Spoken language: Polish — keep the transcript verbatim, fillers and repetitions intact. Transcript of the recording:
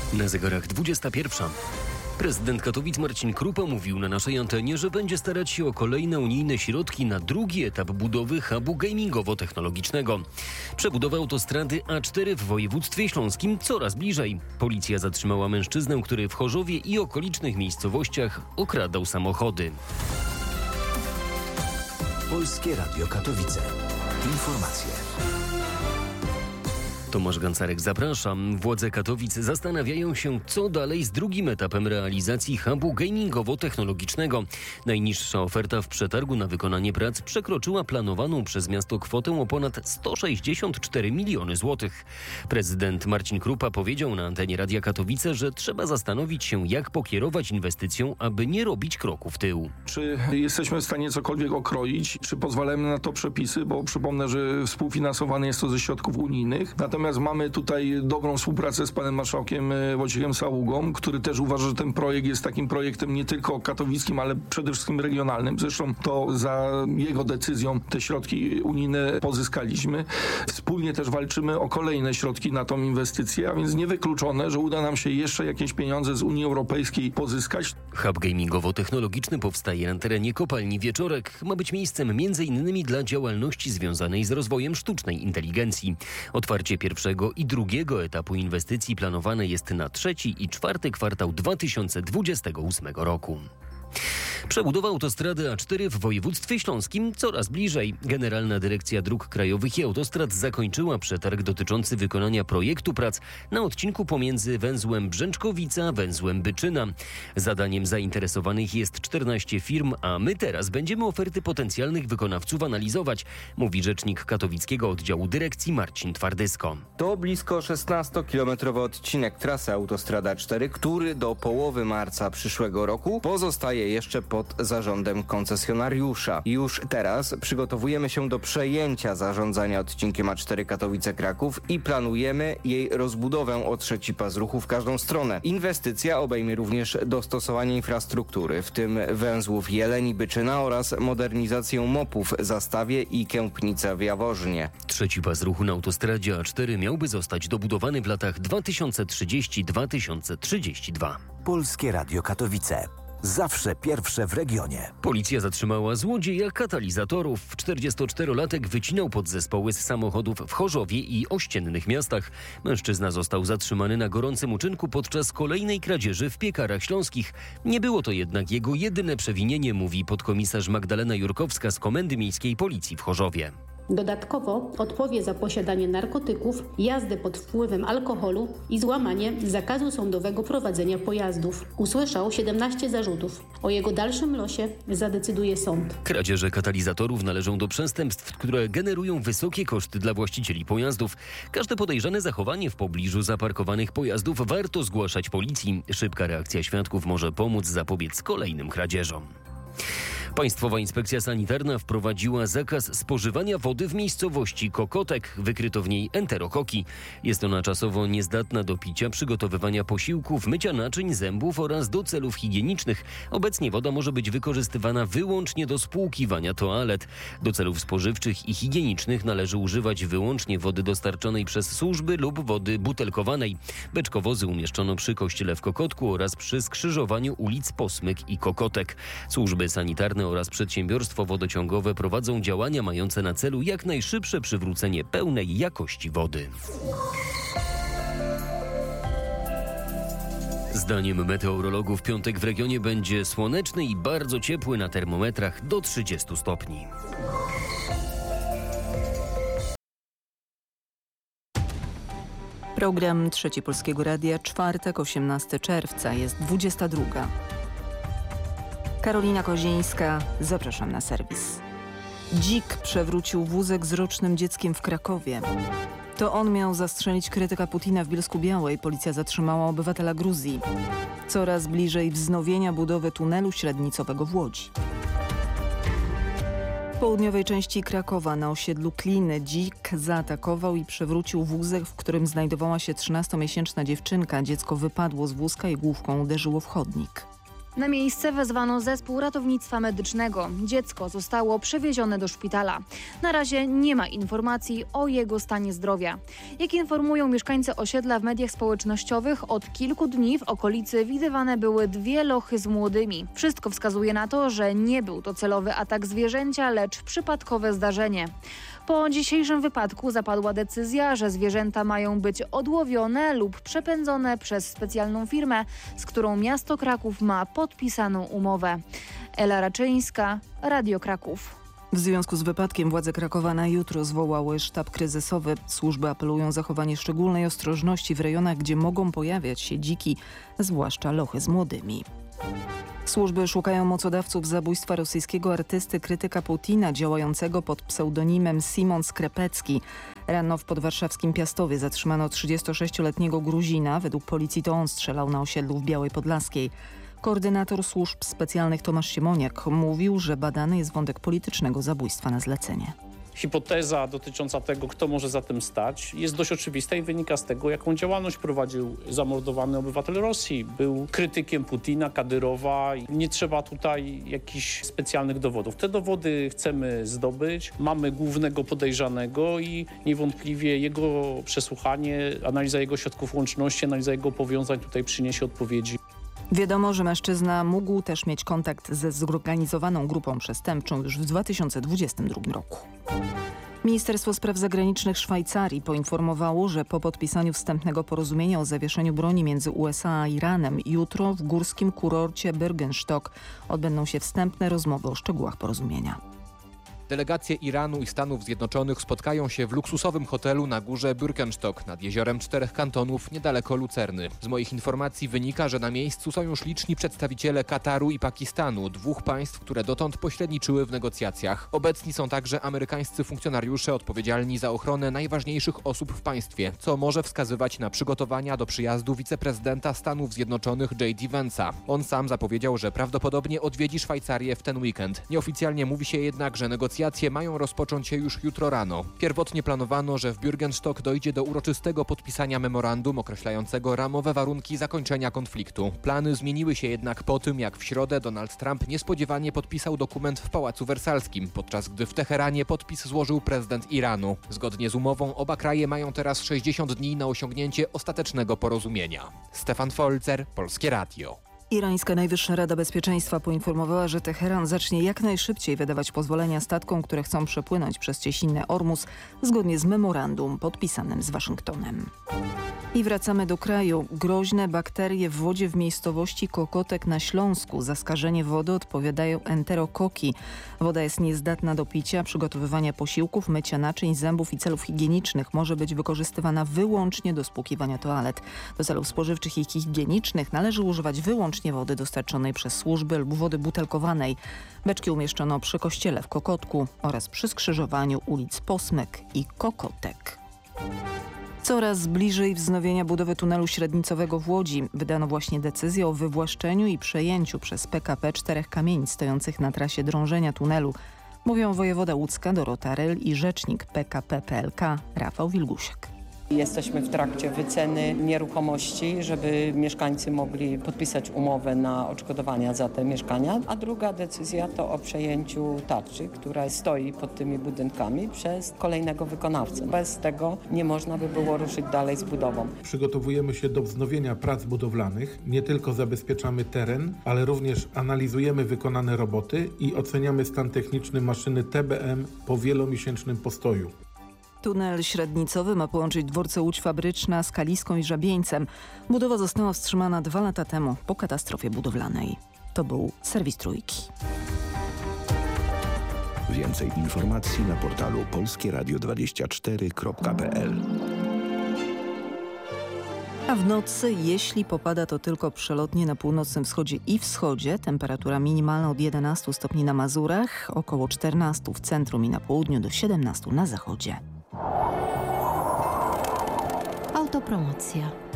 Na zegarach dwudziesta pierwsza. Prezydent Katowic Marcin Krupa mówił na naszej antenie, że będzie starać się o kolejne unijne środki na drugi etap budowy hubu gamingowo-technologicznego. Przebudowa autostrady A cztery w województwie śląskim coraz bliżej. Policja zatrzymała mężczyznę, który w Chorzowie i okolicznych miejscowościach okradał samochody. Polskie Radio Katowice. Informacje. Tomasz Gancarek, zapraszam. Władze Katowic zastanawiają się, co dalej z drugim etapem realizacji hubu gamingowo-technologicznego. Najniższa oferta w przetargu na wykonanie prac przekroczyła planowaną przez miasto kwotę o ponad sto sześćdziesiąt cztery miliony złotych. Prezydent Marcin Krupa powiedział na antenie Radia Katowice, że trzeba zastanowić się, jak pokierować inwestycją, aby nie robić kroku w tył. Czy jesteśmy w stanie cokolwiek okroić? Czy pozwalamy na to przepisy? Bo przypomnę, że współfinansowane jest to ze środków unijnych. Natomiast mamy tutaj dobrą współpracę z panem marszałkiem Wojciechem Saługą, który też uważa, że ten projekt jest takim projektem nie tylko katowickim, ale przede wszystkim regionalnym. Zresztą to za jego decyzją te środki unijne pozyskaliśmy. Wspólnie też walczymy o kolejne środki na tą inwestycję, a więc niewykluczone, że uda nam się jeszcze jakieś pieniądze z Unii Europejskiej pozyskać. Hub gamingowo-technologiczny powstaje na terenie kopalni Wieczorek. Ma być miejscem między innymi dla działalności związanej z rozwojem sztucznej inteligencji. Otwarcie pierwszego i drugiego etapu inwestycji planowane jest na trzeci i czwarty kwartał dwa tysiące dwudziestego ósmego roku. Przebudowa autostrady A cztery w województwie śląskim coraz bliżej. Generalna Dyrekcja Dróg Krajowych i Autostrad zakończyła przetarg dotyczący wykonania projektu prac na odcinku pomiędzy węzłem Brzęczkowica a węzłem Byczyna. Zadaniem zainteresowanych jest czternaście firm, a my teraz będziemy oferty potencjalnych wykonawców analizować, mówi rzecznik katowickiego oddziału dyrekcji Marcin Twardysko. To blisko szesnastokilometrowy odcinek trasy autostrada A cztery, który do połowy marca przyszłego roku pozostaje jeszcze pod zarządem koncesjonariusza. Już teraz przygotowujemy się do przejęcia zarządzania odcinkiem A cztery Katowice-Kraków i planujemy jej rozbudowę o trzeci pas ruchu w każdą stronę. Inwestycja obejmie również dostosowanie infrastruktury, w tym węzłów Jeleni-Byczyna oraz modernizację mopów w Zastawie i Kępnica w Jaworznie. Trzeci pas ruchu na autostradzie A cztery miałby zostać dobudowany w latach dwa tysiące trzeciego do dwa tysiące trzydziestego drugiego. Polskie Radio Katowice. Zawsze pierwsze w regionie. Policja zatrzymała złodzieja katalizatorów. czterdziestoczterolatek wycinał podzespoły z samochodów w Chorzowie i ościennych miastach. Mężczyzna został zatrzymany na gorącym uczynku podczas kolejnej kradzieży w Piekarach Śląskich. Nie było to jednak jego jedyne przewinienie, mówi podkomisarz Magdalena Jurkowska z Komendy Miejskiej Policji w Chorzowie. Dodatkowo odpowie za posiadanie narkotyków, jazdę pod wpływem alkoholu i złamanie zakazu sądowego prowadzenia pojazdów. Usłyszał siedemnaście zarzutów. O jego dalszym losie zadecyduje sąd. Kradzieże katalizatorów należą do przestępstw, które generują wysokie koszty dla właścicieli pojazdów. Każde podejrzane zachowanie w pobliżu zaparkowanych pojazdów warto zgłaszać policji. Szybka reakcja świadków może pomóc zapobiec kolejnym kradzieżom. Państwowa Inspekcja Sanitarna wprowadziła zakaz spożywania wody w miejscowości Kokotek. Wykryto w niej enterokoki. Jest ona czasowo niezdatna do picia, przygotowywania posiłków, mycia naczyń, zębów oraz do celów higienicznych. Obecnie woda może być wykorzystywana wyłącznie do spłukiwania toalet. Do celów spożywczych i higienicznych należy używać wyłącznie wody dostarczonej przez służby lub wody butelkowanej. Beczkowozy umieszczono przy kościele w Kokotku oraz przy skrzyżowaniu ulic Posmyk i Kokotek. Służby sanitarne oraz przedsiębiorstwo wodociągowe prowadzą działania mające na celu jak najszybsze przywrócenie pełnej jakości wody. Zdaniem meteorologów piątek w regionie będzie słoneczny i bardzo ciepły, na termometrach do trzydziestu stopni. Program Trzeci Polskiego Radia, czwartek, osiemnastego czerwca, jest dwudziesta druga. Karolina Kozińska, zapraszam na serwis. Dzik przewrócił wózek z rocznym dzieckiem w Krakowie. To on miał zastrzelić krytyka Putina w Bielsku-Białej. Policja zatrzymała obywatela Gruzji. Coraz bliżej wznowienia budowy tunelu średnicowego w Łodzi. W południowej części Krakowa na osiedlu Kliny dzik zaatakował i przewrócił wózek, w którym znajdowała się trzynastomiesięczna dziewczynka. Dziecko wypadło z wózka i główką uderzyło w chodnik. Na miejsce wezwano zespół ratownictwa medycznego. Dziecko zostało przewiezione do szpitala. Na razie nie ma informacji o jego stanie zdrowia. Jak informują mieszkańcy osiedla w mediach społecznościowych, od kilku dni w okolicy widywane były dwie lochy z młodymi. Wszystko wskazuje na to, że nie był to celowy atak zwierzęcia, lecz przypadkowe zdarzenie. Po dzisiejszym wypadku zapadła decyzja, że zwierzęta mają być odłowione lub przepędzone przez specjalną firmę, z którą miasto Kraków ma podpisaną umowę. Ela Raczyńska, Radio Kraków. W związku z wypadkiem władze Krakowa na jutro zwołały sztab kryzysowy. Służby apelują o zachowanie szczególnej ostrożności w rejonach, gdzie mogą pojawiać się dziki, zwłaszcza lochy z młodymi. Służby szukają mocodawców zabójstwa rosyjskiego artysty, krytyka Putina, działającego pod pseudonimem Simon Skrepecki. Rano w podwarszawskim Piastowie zatrzymano trzydziestosześcioletniego Gruzina. Według policji to on strzelał na osiedlu w Białej Podlaskiej. Koordynator służb specjalnych Tomasz Siemoniak mówił, że badany jest wątek politycznego zabójstwa na zlecenie. Hipoteza dotycząca tego, kto może za tym stać, jest dość oczywista i wynika z tego, jaką działalność prowadził zamordowany obywatel Rosji. Był krytykiem Putina, Kadyrowa. Nie trzeba tutaj jakichś specjalnych dowodów. Te dowody chcemy zdobyć. Mamy głównego podejrzanego i niewątpliwie jego przesłuchanie, analiza jego środków łączności, analiza jego powiązań tutaj przyniesie odpowiedzi. Wiadomo, że mężczyzna mógł też mieć kontakt ze zorganizowaną grupą przestępczą już w dwa tysiące dwudziestym drugim roku. Ministerstwo Spraw Zagranicznych Szwajcarii poinformowało, że po podpisaniu wstępnego porozumienia o zawieszeniu broni między U S A a Iranem jutro w górskim kurorcie Birkenstock odbędą się wstępne rozmowy o szczegółach porozumienia. Delegacje Iranu i Stanów Zjednoczonych spotkają się w luksusowym hotelu na górze Birkenstock nad jeziorem Czterech Kantonów niedaleko Lucerny. Z moich informacji wynika, że na miejscu są już liczni przedstawiciele Kataru i Pakistanu, dwóch państw, które dotąd pośredniczyły w negocjacjach. Obecni są także amerykańscy funkcjonariusze odpowiedzialni za ochronę najważniejszych osób w państwie, co może wskazywać na przygotowania do przyjazdu wiceprezydenta Stanów Zjednoczonych J D Vance'a. On sam zapowiedział, że prawdopodobnie odwiedzi Szwajcarię w ten weekend. Nieoficjalnie mówi się jednak, że negocjacje Negocjacje mają rozpocząć się już jutro rano. Pierwotnie planowano, że w Birkenstock dojdzie do uroczystego podpisania memorandum określającego ramowe warunki zakończenia konfliktu. Plany zmieniły się jednak po tym, jak w środę Donald Trump niespodziewanie podpisał dokument w Pałacu Wersalskim, podczas gdy w Teheranie podpis złożył prezydent Iranu. Zgodnie z umową oba kraje mają teraz sześćdziesiąt dni na osiągnięcie ostatecznego porozumienia. Stefan Folzer, Polskie Radio. Irańska Najwyższa Rada Bezpieczeństwa poinformowała, że Teheran zacznie jak najszybciej wydawać pozwolenia statkom, które chcą przepłynąć przez cieśninę Ormus, zgodnie z memorandum podpisanym z Waszyngtonem. I wracamy do kraju. Groźne bakterie w wodzie w miejscowości Kokotek na Śląsku. Za skażenie wody odpowiadają enterokoki. Woda jest niezdatna do picia, przygotowywania posiłków, mycia naczyń, zębów i celów higienicznych. Może być wykorzystywana wyłącznie do spłukiwania toalet. Do celów spożywczych i higienicznych należy używać wyłącznie wody dostarczonej przez służby lub wody butelkowanej. Beczki umieszczono przy kościele w Kokotku oraz przy skrzyżowaniu ulic Posmek i Kokotek. Coraz bliżej wznowienia budowy tunelu średnicowego w Łodzi. Wydano właśnie decyzję o wywłaszczeniu i przejęciu przez P K P czterech kamienic stojących na trasie drążenia tunelu. Mówią wojewoda łódzka Dorota Ryl i rzecznik P K P P L K Rafał Wilgusiak. Jesteśmy w trakcie wyceny nieruchomości, żeby mieszkańcy mogli podpisać umowę na odszkodowania za te mieszkania. A druga decyzja to o przejęciu tarczy, która stoi pod tymi budynkami przez kolejnego wykonawcę. Bez tego nie można by było ruszyć dalej z budową. Przygotowujemy się do wznowienia prac budowlanych. Nie tylko zabezpieczamy teren, ale również analizujemy wykonane roboty i oceniamy stan techniczny maszyny T B M po wielomiesięcznym postoju. Tunel średnicowy ma połączyć dworce Łódź Fabryczna z Kaliską i Żabieńcem. Budowa została wstrzymana dwa lata temu po katastrofie budowlanej. To był serwis Trójki. Więcej informacji na portalu polskie radio dwadzieścia cztery kropka p l. A w nocy, jeśli popada, to tylko przelotnie na północnym wschodzie i wschodzie. Temperatura minimalna od jedenastu stopni na Mazurach, około czternastu w centrum i na południu, do siedemnastu na zachodzie. Autopromocja.